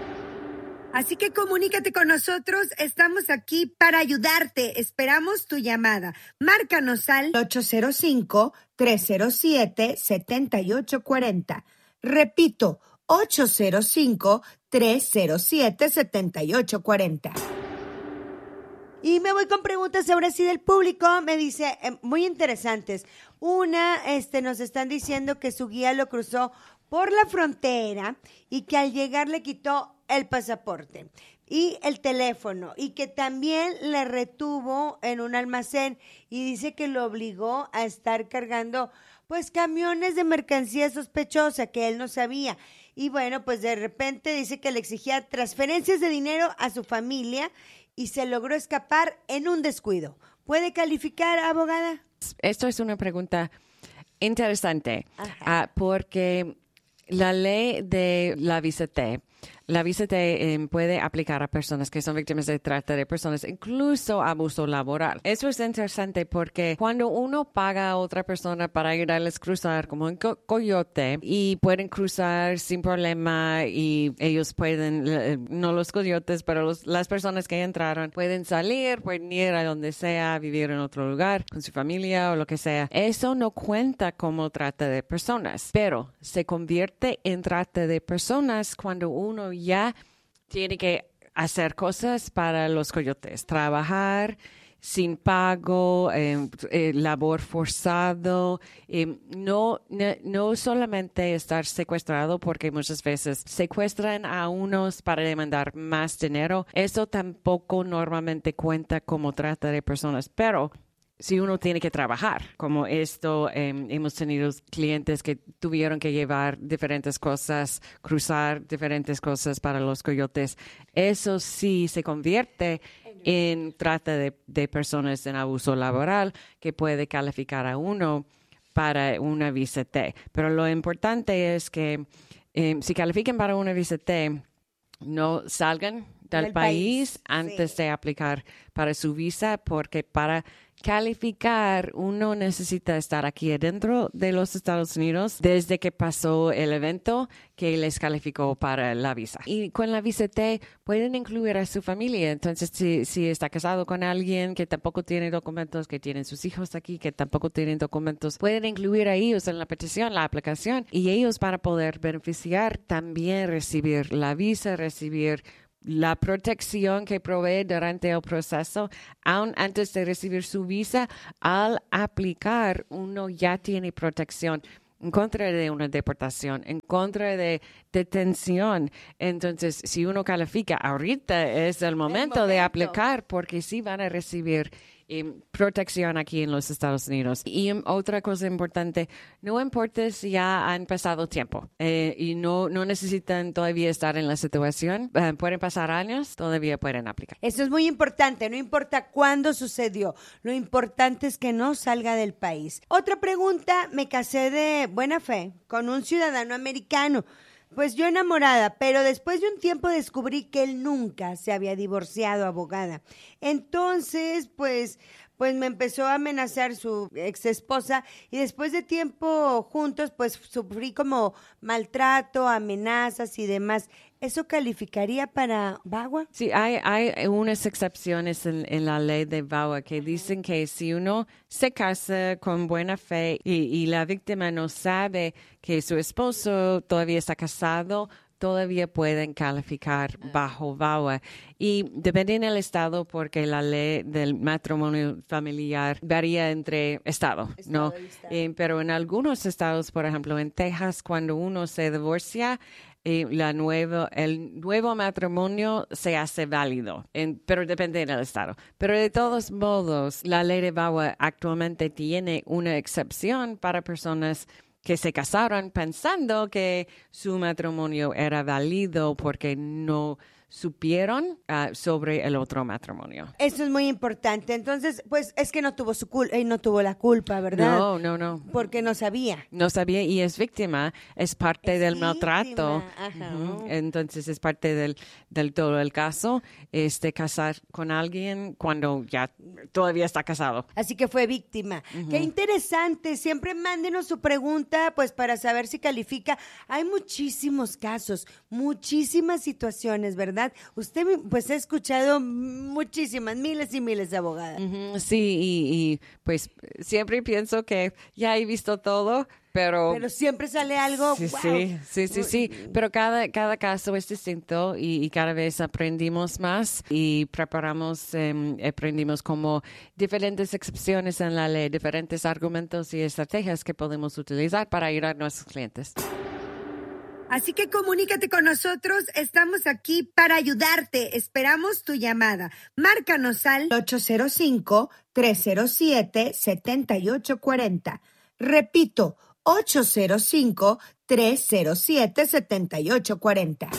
[SPEAKER 7] Así que comunícate con nosotros, estamos aquí para ayudarte. Esperamos tu llamada. Márcanos al ocho cero cinco, tres cero siete, siete ocho cuatro cero. Repito, ocho cero cinco, tres cero siete, siete ocho cuatro cero. Y me voy con preguntas ahora sí del público. Me dice, eh, muy interesantes. Una, este, nos están diciendo que su guía lo cruzó por la frontera y que al llegar le quitó el pasaporte y el teléfono y que también le retuvo en un almacén y dice que lo obligó a estar cargando pues camiones de mercancía sospechosa que él no sabía. Y bueno, pues de repente dice que le exigía transferencias de dinero a su familia y se logró escapar en un descuido. ¿Puede calificar, abogada?
[SPEAKER 8] Esto es una pregunta interesante, uh, porque la ley de la visa T, la visa T eh, puede aplicar a personas que son víctimas de trata de personas, incluso abuso laboral. Eso es interesante porque cuando uno paga a otra persona para ayudarles a cruzar como un co- coyote y pueden cruzar sin problema y ellos pueden, eh, no los coyotes, pero los, las personas que entraron pueden salir, pueden ir a donde sea, vivir en otro lugar con su familia o lo que sea. Eso no cuenta como trata de personas, pero se convierte en trata de personas cuando uno ya tiene que hacer cosas para los coyotes, trabajar sin pago, eh, eh, labor forzado, eh, no, no, no solamente estar secuestrado, porque muchas veces secuestran a unos para demandar más dinero. Eso tampoco normalmente cuenta como trata de personas, pero si uno tiene que trabajar, como esto, eh, hemos tenido clientes que tuvieron que llevar diferentes cosas, cruzar diferentes cosas para los coyotes. Eso sí se convierte en trata de, de personas en abuso laboral, que puede calificar a uno para una visa T. Pero lo importante es que eh, si califican para una visa T, no salgan del, del país, país antes sí. de aplicar para su visa, porque para calificar, uno necesita estar aquí adentro de los Estados Unidos desde que pasó el evento que les calificó para la visa. Y con la visa T pueden incluir a su familia. Entonces, si, si está casado con alguien que tampoco tiene documentos, que tienen sus hijos aquí, que tampoco tienen documentos, pueden incluir a ellos en la petición, la aplicación, y ellos van a poder beneficiar, también recibir la visa, recibir la protección que provee durante el proceso, aún antes de recibir su visa. Al aplicar, uno ya tiene protección en contra de una deportación, en contra de detención. Entonces, si uno califica, ahorita es el momento, el momento. de aplicar, porque sí van a recibir eh, protección aquí en los Estados Unidos. Y um, otra cosa importante, no importa si ya han pasado tiempo eh, y no, no necesitan todavía estar en la situación, eh, pueden pasar años, todavía pueden aplicar.
[SPEAKER 7] Eso es muy importante, no importa cuándo sucedió, lo importante es que no salga del país. Otra pregunta, me casé de buena fe con un ciudadano americano. Pues yo enamorada, pero después de un tiempo descubrí que él nunca se había divorciado, abogada. Entonces, pues, pues me empezó a amenazar su ex esposa y después de tiempo juntos, pues sufrí como maltrato, amenazas y demás. ¿Eso calificaría para V A W A?
[SPEAKER 8] Sí, hay, hay unas excepciones en, en la ley de V A W A que dicen que si uno se casa con buena fe y, y la víctima no sabe que su esposo todavía está casado, todavía pueden calificar bajo V A W A. Y depende del estado, porque la ley del matrimonio familiar varía entre estado, estado ¿no? Estado. Eh, pero en algunos estados, por ejemplo, en Texas, cuando uno se divorcia, Y la nueva, el nuevo matrimonio se hace válido, en, pero depende del estado. Pero de todos modos, la ley de V A W A actualmente tiene una excepción para personas que se casaron pensando que su matrimonio era válido porque no supieron uh, sobre el otro matrimonio.
[SPEAKER 7] Eso es muy importante. Entonces, pues es que no tuvo su culpa, eh, no tuvo la culpa, ¿verdad?
[SPEAKER 8] No, no, no.
[SPEAKER 7] Porque no sabía.
[SPEAKER 8] No sabía y es víctima, es parte es del víctima. maltrato.
[SPEAKER 7] Ajá.
[SPEAKER 8] Uh-huh. Entonces es parte del, del todo el caso, este casar con alguien cuando ya todavía está casado.
[SPEAKER 7] Así que fue víctima. Uh-huh. Qué interesante. Siempre mándenos su pregunta, pues para saber si califica. Hay muchísimos casos, muchísimas situaciones, ¿verdad? Usted pues ha escuchado muchísimas, miles y miles de abogadas.
[SPEAKER 8] Uh-huh, sí, y, y pues siempre pienso que ya he visto todo, Pero,
[SPEAKER 7] pero siempre sale algo.
[SPEAKER 8] Sí,
[SPEAKER 7] wow.
[SPEAKER 8] sí, sí, sí, sí. Pero cada, cada caso es distinto y, y cada vez aprendimos más y preparamos, eh, aprendimos como diferentes excepciones en la ley, diferentes argumentos y estrategias que podemos utilizar para ayudar a nuestros clientes.
[SPEAKER 7] Así que comunícate con nosotros, estamos aquí para ayudarte. Esperamos tu llamada. Márcanos al ocho cero cinco, tres cero siete, siete ocho cuatro cero. Repito, ocho cero cinco, tres cero siete, siete ocho cuatro cero.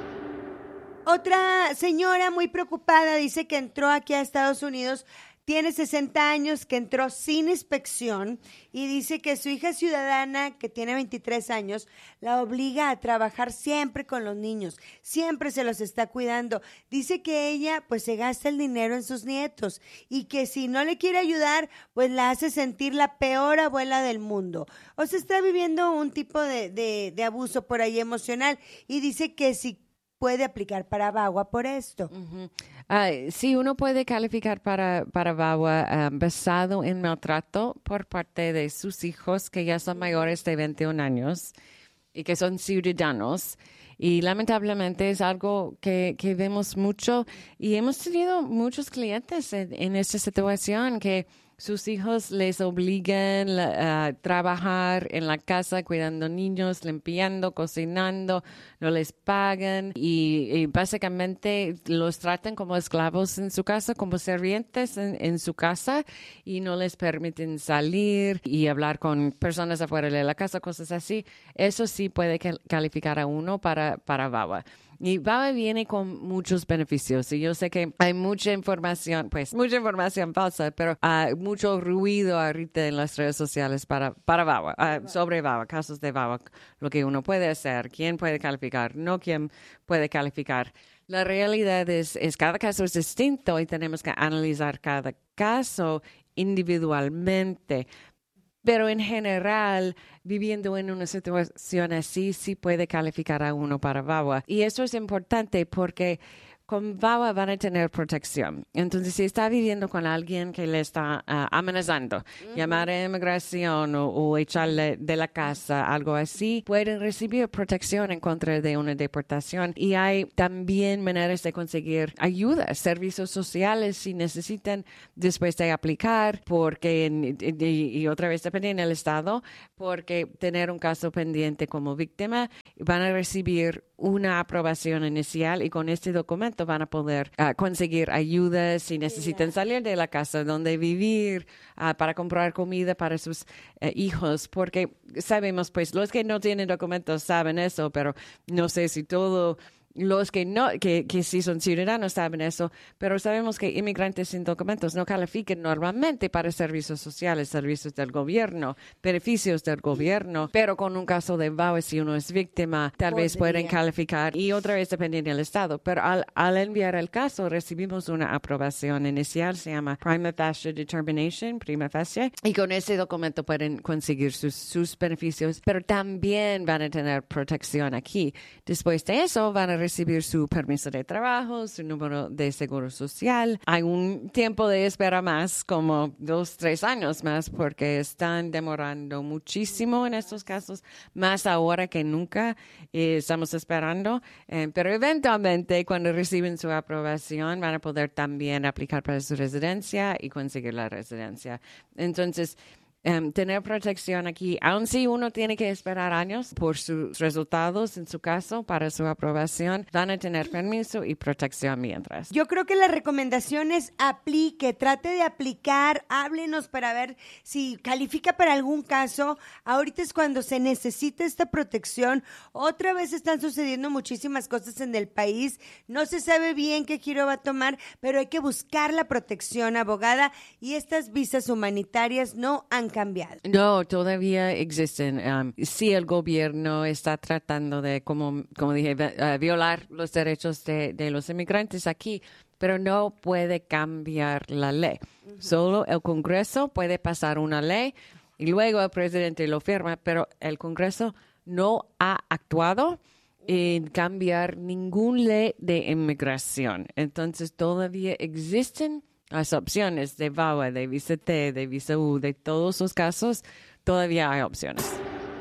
[SPEAKER 7] Otra señora muy preocupada dice que entró aquí a Estados Unidos. Tiene sesenta años, que entró sin inspección y dice que su hija ciudadana, que tiene veintitrés años, la obliga a trabajar siempre con los niños, siempre se los está cuidando. Dice que ella pues se gasta el dinero en sus nietos y que si no le quiere ayudar, pues la hace sentir la peor abuela del mundo. O sea, está viviendo un tipo de, de, de abuso por ahí emocional y dice que si puede aplicar para V A W A por esto.
[SPEAKER 8] Uh-huh. Uh, sí, uno puede calificar para, para V A W A um, basado en maltrato por parte de sus hijos que ya son mayores de veintiún años y que son ciudadanos. Y lamentablemente es algo que, que vemos mucho y hemos tenido muchos clientes en, en esta situación que sus hijos les obligan a trabajar en la casa cuidando niños, limpiando, cocinando, no les pagan y, y básicamente los tratan como esclavos en su casa, como sirvientes en, en su casa y no les permiten salir y hablar con personas afuera de la casa, cosas así. Eso sí puede calificar a uno para, para V A W A. Y V A W A viene con muchos beneficios y yo sé que hay mucha información, pues mucha información falsa, pero hay uh, mucho ruido ahorita en las redes sociales para, para V A W A, uh, sobre V A W A, casos de V A W A, lo que uno puede hacer, quién puede calificar, no quién puede calificar. La realidad es, es cada caso es distinto y tenemos que analizar cada caso individualmente. Pero en general, viviendo en una situación así, sí puede calificar a uno para V A W A. Y eso es importante porque con V A W A van a tener protección. Entonces, si está viviendo con alguien que le está uh, amenazando, uh-huh. llamar a inmigración o, o echarle de la casa, algo así, pueden recibir protección en contra de una deportación. Y hay también maneras de conseguir ayuda, servicios sociales si necesitan después de aplicar, porque y, y otra vez dependiendo del estado, porque tener un caso pendiente como víctima, van a recibir una aprobación inicial y con este documento van a poder uh, conseguir ayuda si necesitan salir de la casa donde vivir, uh, para comprar comida para sus uh, hijos, porque sabemos, pues, los que no tienen documentos saben eso, pero no sé si todo... Los que no, que, que sí son ciudadanos saben eso, pero sabemos que inmigrantes sin documentos no califican normalmente para servicios sociales, servicios del gobierno, beneficios del gobierno, pero con un caso de V A W A, si uno es víctima, tal Podría. vez pueden calificar y otra vez dependiendo del estado. Pero al, al enviar el caso, recibimos una aprobación inicial, se llama Prima Facie Determination, Prima Facie, y con ese documento pueden conseguir sus, sus beneficios, pero también van a tener protección aquí. Después de eso, van a recibir su permiso de trabajo, su número de seguro social. Hay un tiempo de espera más, como dos, tres años más, porque están demorando muchísimo en estos casos, más ahora que nunca eh, estamos esperando. Eh, pero eventualmente, cuando reciben su aprobación, van a poder también aplicar para su residencia y conseguir la residencia. Entonces, Um, tener protección aquí, aun si uno tiene que esperar años por sus resultados en su caso para su aprobación, van a tener permiso y protección mientras.
[SPEAKER 7] Yo creo que la recomendación es aplique, trate de aplicar, háblenos para ver si califica para algún caso. Ahorita es cuando se necesita esta protección. Otra vez están sucediendo muchísimas cosas en el país. No se sabe bien qué giro va a tomar, pero hay que buscar la protección, abogada, y estas visas humanitarias no han cambiado.
[SPEAKER 8] No, todavía existen. Um, sí, el gobierno está tratando de, como, como dije, uh, violar los derechos de, de los inmigrantes aquí, pero no puede cambiar la ley. Uh-huh. Solo el Congreso puede pasar una ley y luego el presidente lo firma, pero el Congreso no ha actuado en cambiar ninguna ley de inmigración. Entonces, todavía existen las opciones de V A W A, de visa T, de visa U, de todos los casos, todavía hay opciones.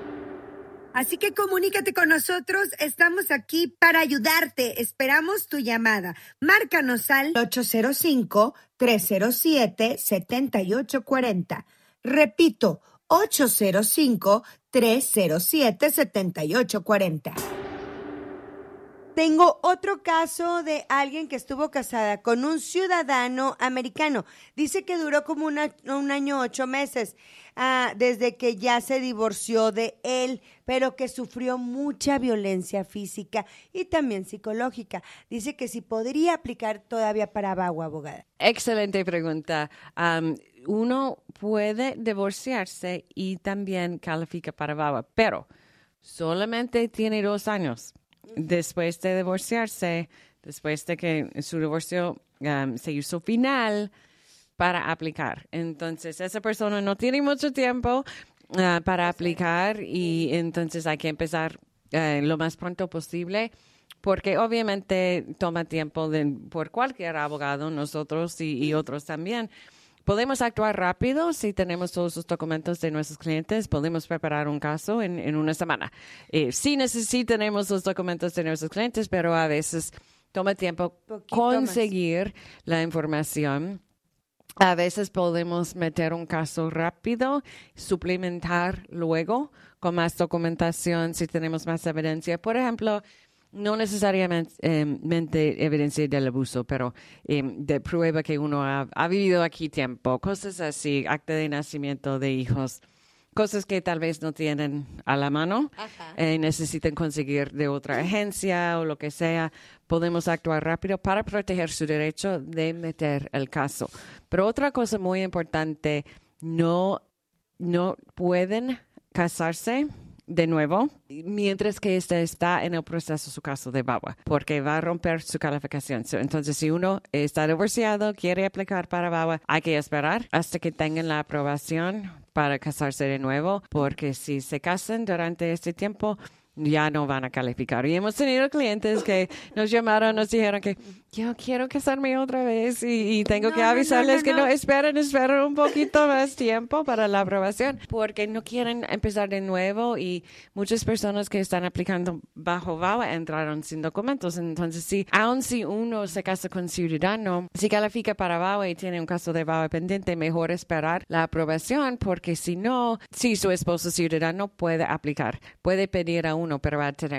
[SPEAKER 9] Así que comunícate con nosotros, estamos aquí para ayudarte. Esperamos tu llamada. Márcanos al ocho cero cinco, tres cero siete, siete ocho cuatro cero. Repito, ocho cero cinco, tres cero siete, siete ocho cuatro cero.
[SPEAKER 7] Tengo otro caso de alguien que estuvo casada con un ciudadano americano. Dice que duró como una, un año, ocho meses, uh, desde que ya se divorció de él, pero que sufrió mucha violencia física y también psicológica. Dice que si podría aplicar todavía para V A W A, abogada.
[SPEAKER 8] Excelente pregunta. Um, uno puede divorciarse y también califica para V A W A, pero solamente tiene dos años. Después de divorciarse, después de que su divorcio um, se hizo final para aplicar. Entonces, esa persona no tiene mucho tiempo uh, para aplicar y entonces hay que empezar uh, lo más pronto posible porque obviamente toma tiempo de, por cualquier abogado, nosotros y, y otros también. Podemos actuar rápido si tenemos todos los documentos de nuestros clientes. Podemos preparar un caso en, en una semana. Eh, sí, sí tenemos los documentos de nuestros clientes, pero a veces toma tiempo Poquito conseguir más. La información. A veces podemos meter un caso rápido, suplementar luego con más documentación si tenemos más evidencia. Por ejemplo, no necesariamente eh, evidencia del abuso, pero eh, de prueba que uno ha, ha vivido aquí tiempo, cosas así, acta de nacimiento de hijos, cosas que tal vez no tienen a la mano, eh, necesitan conseguir de otra agencia o lo que sea. Podemos actuar rápido para proteger su derecho de meter el caso. Pero otra cosa muy importante, no, no pueden casarse de nuevo, mientras que este está en el proceso su caso de V A W A, porque va a romper su calificación. Entonces, si uno está divorciado, quiere aplicar para V A W A, hay que esperar hasta que tengan la aprobación para casarse de nuevo, porque si se casan durante este tiempo, ya no van a calificar. Y hemos tenido clientes que nos llamaron, nos dijeron que yo quiero casarme otra vez y, y tengo no, que avisarles no, no, no, que no, esperen, esperen un poquito más tiempo para la aprobación, porque no quieren empezar de nuevo y muchas personas que están aplicando bajo V A W A entraron sin documentos. Entonces, sí, aun si uno se casa con ciudadano, si califica para V A W A y tiene un caso de V A W A pendiente, mejor esperar la aprobación, porque si no, si su esposo ciudadano puede aplicar, puede pedir a uno, pero va a tener